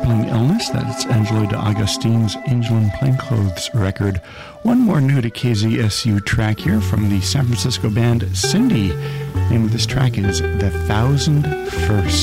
Crippling Illness. That's Angelo D'Agostine's Angel in Plainclothes record. One more new to KZSU track here from the San Francisco band Cindy. The name of this track is The 1001st.